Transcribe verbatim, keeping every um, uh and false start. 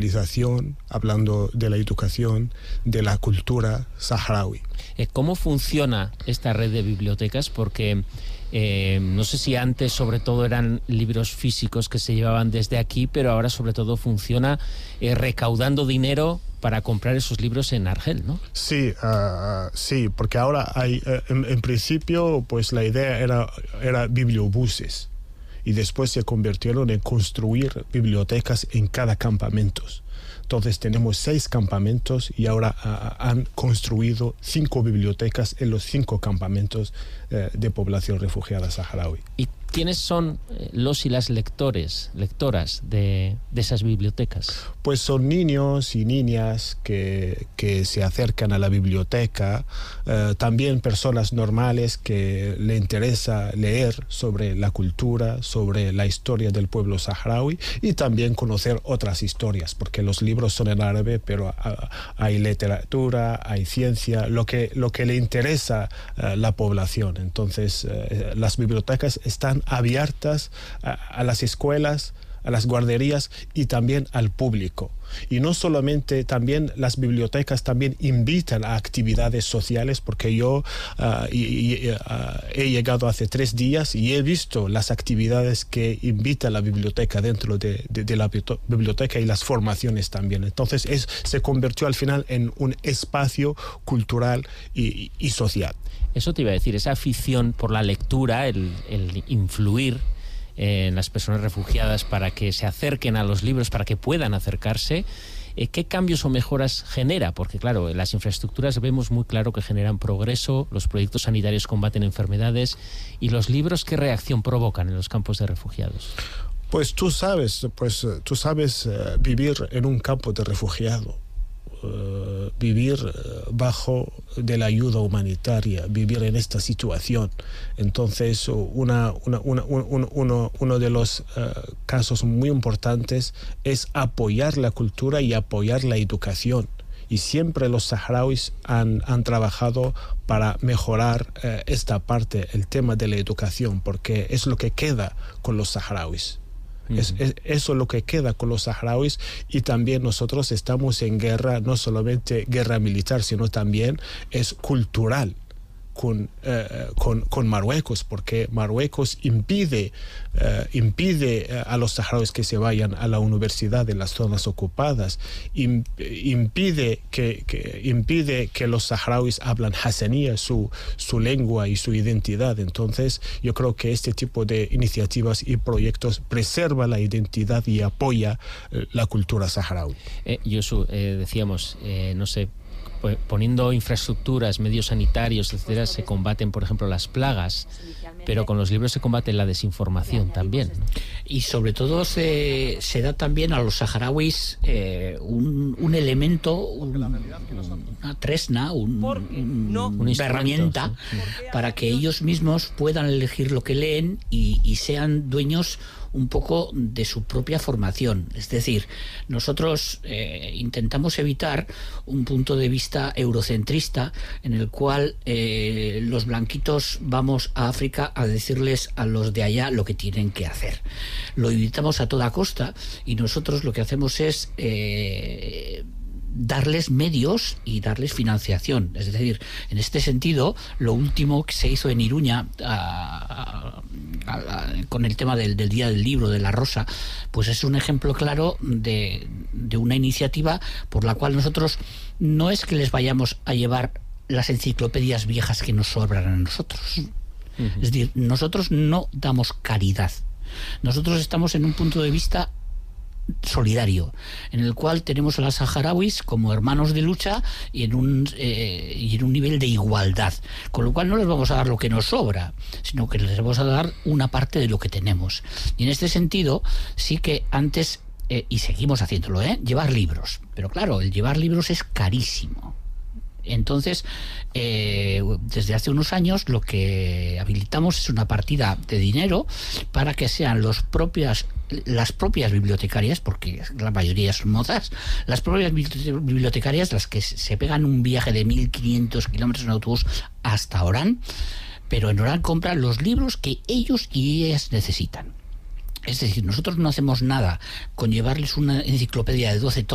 civilización, hablando de la educación, de la cultura saharaui. ¿Cómo funciona esta red de bibliotecas? Porque eh, no sé si antes sobre todo eran libros físicos que se llevaban desde aquí, pero ahora sobre todo funciona eh, recaudando dinero para comprar esos libros en Argel, ¿no? Sí, uh, sí, porque ahora hay, uh, en, en principio, pues la idea era, era bibliobuses, y después se convirtieron en construir bibliotecas en cada campamento. Entonces tenemos seis campamentos y ahora uh, han construido cinco bibliotecas en los cinco campamentos uh, de población refugiada saharaui. ¿Y quiénes son los y las lectores, lectoras de, de esas bibliotecas? Pues son niños y niñas que, que se acercan a la biblioteca, uh, también personas normales que le interesa leer sobre la cultura, sobre la historia del pueblo saharaui y también conocer otras historias, porque los libros son en árabe, pero hay literatura, hay ciencia, lo que, lo que le interesa a la población. Entonces, eh, las bibliotecas están abiertas a, a las escuelas, a las guarderías y también al público. Y no solamente, también las bibliotecas también invitan a actividades sociales, porque yo uh, y, y, uh, he llegado hace tres días y he visto las actividades que invita la biblioteca dentro de, de, de la biblioteca y las formaciones también. Entonces es, se convirtió al final en un espacio cultural y, y social. Eso te iba a decir, esa afición por la lectura, el, el influir en las personas refugiadas para que se acerquen a los libros, para que puedan acercarse, eh, ¿qué cambios o mejoras genera? Porque claro, las infraestructuras vemos muy claro que generan progreso, los proyectos sanitarios combaten enfermedades, y los libros, ¿qué reacción provocan en los campos de refugiados? Pues tú sabes, pues tú sabes uh, vivir en un campo de refugiado. Uh, vivir uh, bajo de la ayuda humanitaria, vivir en esta situación. Entonces, una, una, una, un, uno, uno de los uh, casos muy importantes es apoyar la cultura y apoyar la educación. Y siempre los saharauis han, han trabajado para mejorar uh, esta parte, el tema de la educación, porque es lo que queda con los saharauis. Es, es, eso es lo que queda con los saharauis, y también nosotros estamos en guerra, no solamente guerra militar, sino también es cultural con, eh, con, con Marruecos, porque Marruecos impide, eh, impide a los saharauis que se vayan a la universidad en las zonas ocupadas, Im, impide, que, que, impide que los saharauis hablan hasanía, su, su lengua y su identidad. Entonces yo creo que este tipo de iniciativas y proyectos preserva la identidad y apoya eh, la cultura saharaui. Eh, Yosu, eh, decíamos, eh, no sé, poniendo infraestructuras, medios sanitarios, etcétera, se combaten, por ejemplo, las plagas, pero con los libros se combate la desinformación también. Y sobre todo se, se da también a los saharauis eh, un, un elemento, un, una tresna, un, un, una herramienta, sí, para que ellos mismos puedan elegir lo que leen y, y sean dueños un poco de su propia formación. Es decir, nosotros eh, intentamos evitar un punto de vista eurocentrista en el cual eh, los blanquitos vamos a África a decirles a los de allá lo que tienen que hacer. Lo evitamos a toda costa, y nosotros lo que hacemos es eh, darles medios y darles financiación. Es decir, en este sentido, lo último que se hizo en Iruña a, a, a, con el tema del, del Día del Libro, de la Rosa, pues es un ejemplo claro de, de una iniciativa por la cual nosotros no es que les vayamos a llevar las enciclopedias viejas que nos sobran a nosotros. Uh-huh. Es decir, nosotros no damos caridad. Nosotros estamos en un punto de vista solidario, en el cual tenemos a los saharauis como hermanos de lucha y en un eh, y en un nivel de igualdad, con lo cual no les vamos a dar lo que nos sobra, sino que les vamos a dar una parte de lo que tenemos. Y en este sentido sí que antes eh, y seguimos haciéndolo, ¿eh? llevar libros, pero claro, el llevar libros es carísimo. Entonces, eh, desde hace unos años lo que habilitamos es una partida de dinero para que sean los propias, las propias bibliotecarias, porque la mayoría son mozas, las propias bibliotecarias las que se pegan un viaje de mil quinientos kilómetros en autobús hasta Orán, pero en Orán compran los libros que ellos y ellas necesitan. Es decir, nosotros no hacemos nada con llevarles una enciclopedia de doce tomos